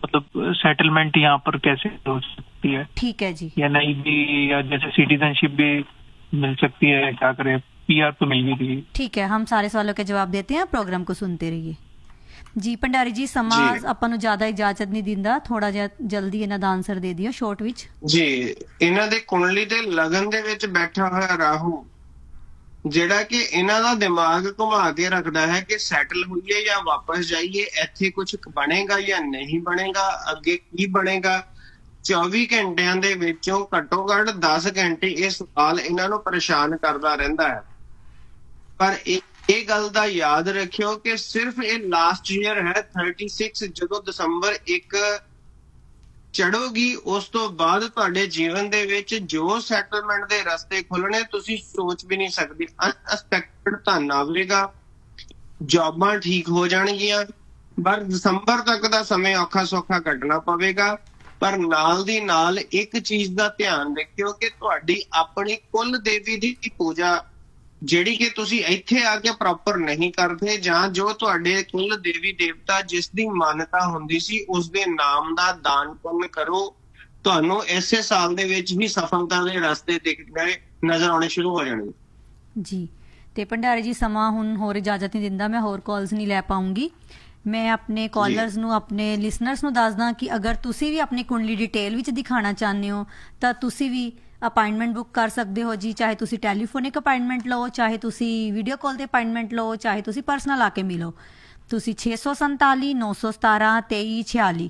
मतलब सेटलमेंट यहाँ पर कैसे हो सकती है? ठीक है जी। या नहीं भी, या जैसे सिटीजनशिप भी मिल सकती है, क्या करे? PR तो मिल गई थी। ठीक है, हम सारे सवालों के जवाब देते हैं, प्रोग्राम को सुनते रहिए जी। ਭੰਡਾਰੀ ਜੀ ਸਮਾਂ ਆਪਾਂ ਨੂੰ ਜ਼ਿਆਦਾ ਇਜਾਜ਼ਤ ਨਹੀਂ ਦਿੰਦਾ, ਥੋੜਾ ਜਿਹਾ ਜਲਦੀ ਇਹਨਾਂ ਦਾ ਆਨਸਰ ਦੇ ਦਿਓ ਸ਼ੋਰਟ ਵਿੱਚ ਜੀ। ਇਹਨਾਂ ਦੇ ਕੁੰਡਲੀ ਦੇ ਲਗਨ ਦੇ ਵਿੱਚ ਬੈਠਾ ਹੋਇਆ ਰਾਹੂ ਜਿਹੜਾ ਕਿ ਇਹਨਾਂ ਦਾ ਦਿਮਾਗ ਘੁਮਾ ਕੇ ਰੱਖਦਾ ਹੈ ਕਿ ਸੈਟਲ ਹੋਈਏ ਜਾਂ ਵਾਪਸ ਜਾਈਏ, ਇੱਥੇ ਕੁਝ ਬਣੇਗਾ ਜਾਂ ਨਹੀਂ ਬਣੇਗਾ, ਅੱਗੇ ਕੀ ਬਣੇਗਾ। 24 ਘੰਟਿਆਂ ਦੇ ਵਿੱਚੋਂ ਘੱਟੋ ਘੱਟ 10 ਘੰਟੇ ਇਹ ਸਵਾਲ ਇਹਨਾਂ ਨੂੰ ਪਰੇਸ਼ਾਨ ਕਰਦਾ ਰਹਿੰਦਾ ਹੈ। ਪਰ ਇਹ ਗੱਲ ਦਾ ਯਾਦ ਰੱਖਿਓ ਕਿ ਸਿਰਫ ਇਹ ਲਾਸਟ ਈਅਰ ਹੈ 36, ਜਦੋਂ ਦਸੰਬਰ 1 ਚੜੋਗੀ ਉਸ ਤੋਂ ਬਾਅਦ ਤੁਹਾਡੇ ਜੀਵਨ ਦੇ ਵਿੱਚ ਜੋ ਸੈਟਲਮੈਂਟ ਦੇ ਰਸਤੇ ਖੁੱਲਣੇ ਤੁਸੀਂ ਸੋਚ ਵੀ ਨਹੀਂ ਸਕਦੇ। ਅਨਐਕਸਪੈਕਟਡ ਧਨ ਆਵੇਗਾ, ਜੌਬਾਂ ਠੀਕ ਹੋ ਜਾਣਗੀਆਂ, ਪਰ ਦਸੰਬਰ ਤੱਕ ਦਾ ਸਮੇਂ ਔਖਾ ਸੌਖਾ ਕੱਟਣਾ ਪਵੇਗਾ। ਪਰ ਨਾਲ ਦੀ ਨਾਲ ਇੱਕ ਚੀਜ਼ ਦਾ ਧਿਆਨ ਰੱਖਿਓ ਕਿ ਤੁਹਾਡੀ ਆਪਣੀ ਕੁੱਲ ਦੇਵੀ ਦੀ ਪੂਜਾ ਜਿਹੜੀ ਕਿ ਤੁਸੀਂ ਇੱਥੇ ਆ ਕੇ ਪ੍ਰੋਪਰ ਨਹੀਂ ਕਰਦੇ, ਜਾਂ ਜੋ ਤੁਹਾਡੇ ਕੁੱਲ ਦੇਵੀ ਦੇਵਤਾ ਜਿਸ ਦੀ ਮਾਨਤਾ ਹੁੰਦੀ ਸੀ ਉਸ ਦੇ ਨਾਮ ਦਾ ਦਾਨ ਪੁੰਨ ਕਰੋ। ਤੁਹਾਨੂੰ ਇਸੇ ਸਾਲ ਦੇ ਵਿੱਚ ਹੀ ਸਫਲਤਾ ਦੇ ਰਸਤੇ ਦਿਖਣੇ ਨਜ਼ਰ ਆਉਣੇ ਸ਼ੁਰੂ ਹੋ ਜਾਣਗੇ ਜੀ। ਤੇ ਭੰਡਾਰੀ ਜੀ ਸਮਾਂ ਹੁਣ ਹੋਰ ਇਜਾਜ਼ਤ ਨਹੀਂ ਦਿੰਦਾ, ਮੈਂ ਹੋਰ ਕਾਲਸ ਨਹੀਂ ਲੈ ਪਾਉਂਗੀ। ਮੈਂ ਆਪਣੇ ਕਾਲਰਸ ਨੂੰ, ਆਪਣੇ ਲਿਸਨਰਸ ਨੂੰ ਦੱਸਦਾ ਕਿ ਅਗਰ ਤੁਸੀਂ ਵੀ ਆਪਣੀ ਕੁੰਡਲੀ ਡਿਟੇਲ ਵਿੱਚ ਦਿਖਾਉਣਾ ਚਾਹੁੰਦੇ ਹੋ ਤਾਂ ਤੁਸੀਂ ਵੀ ਅਪਾਇੰਟਮੈਂਟ ਬੁੱਕ ਕਰ ਸਕਦੇ ਹੋ ਜੀ। ਚਾਹੇ ਤੁਸੀਂ ਟੈਲੀਫੋਨਿਕ ਅਪਾਇੰਟਮੈਂਟ ਲਓ, ਚਾਹੇ ਤੁਸੀਂ ਵੀਡੀਓ ਕਾਲ ਤੇ ਅਪਾਇੰਟਮੈਂਟ ਲਓ, ਚਾਹੇ ਤੁਸੀਂ ਪਰਸਨਲ ਆ ਕੇ ਮਿਲੋ। ਤੁਸੀਂ 647 917 2346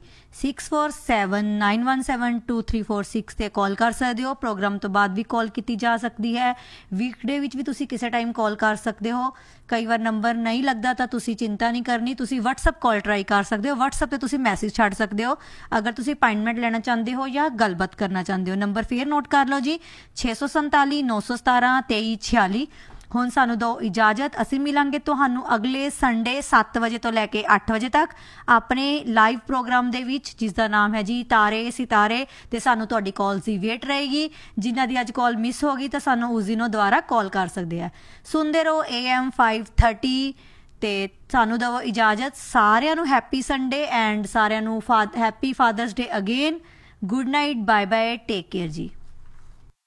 6479172346 ਤੇ ਕਾਲ ਕਰ ਸਕਦੇ ਹੋ। ਪ੍ਰੋਗਰਾਮ ਤੋਂ ਬਾਅਦ ਵੀ ਕਾਲ ਕੀਤੀ ਜਾ ਸਕਦੀ ਹੈ। ਵੀਕਡੇ ਵਿੱਚ ਵੀ ਤੁਸੀਂ ਕਿਸੇ ਟਾਈਮ ਕਾਲ ਕਰ ਸਕਦੇ ਹੋ। ਕਈ ਵਾਰ ਨੰਬਰ ਨਹੀਂ ਲੱਗਦਾ ਤਾਂ ਤੁਸੀਂ ਚਿੰਤਾ ਨਹੀਂ ਕਰਨੀ, ਤੁਸੀਂ WhatsApp ਕਾਲ ਟਰਾਈ ਕਰ ਸਕਦੇ ਹੋ। WhatsApp ਤੇ ਤੁਸੀਂ ਮੈਸੇਜ ਛੱਡ ਸਕਦੇ ਹੋ ਅਗਰ ਤੁਸੀਂ ਅਪਾਇੰਟਮੈਂਟ ਲੈਣਾ ਚਾਹੁੰਦੇ ਹੋ ਜਾਂ ਗੱਲਬਾਤ ਕਰਨਾ ਚਾਹੁੰਦੇ ਹੋ। ਨੰਬਰ ਫੇਰ ਨੋਟ ਕਰ ਲਓ ਜੀ, 647 917 2346। ਹੁਣ ਸਾਨੂੰ ਦਿਓ ਇਜਾਜ਼ਤ, ਅਸੀਂ ਮਿਲਾਂਗੇ ਤੁਹਾਨੂੰ ਅਗਲੇ ਸੰਡੇ 7 ਵਜੇ ਤੋਂ ਲੈ ਕੇ 8 ਵਜੇ ਤੱਕ ਆਪਣੇ ਲਾਈਵ ਪ੍ਰੋਗਰਾਮ ਦੇ ਵਿੱਚ, ਜਿਸ ਦਾ ਨਾਮ ਹੈ ਜੀ ਤਾਰੇ ਸਿਤਾਰੇ। ਤੇ ਸਾਨੂੰ ਤੁਹਾਡੀ ਕਾਲਸ ਦੀ ਵੇਟ ਰਹੇਗੀ। ਜਿਨ੍ਹਾਂ ਦੀ ਅੱਜ ਕਾਲ ਮਿਸ ਹੋ ਗਈ ਤਾਂ ਸਾਨੂੰ ਉਸ ਦਿਨੋਂ ਦੁਬਾਰਾ ਕਾਲ ਕਰ ਸਕਦੇ ਆ। ਸੁਣਦੇ ਰਹੋ AM 530 ਤੇ ਸਾਨੂੰ ਦਿਓ ਇਜਾਜ਼ਤ। ਸਾਰਿਆਂ ਨੂੰ ਹੈਪੀ ਸੰਡੇ ਐਂਡ ਸਾਰਿਆਂ ਨੂੰ ਹੈਪੀ ਫਾਦਰਸ ਡੇ again. Good night, bye bye, take care ਜੀ।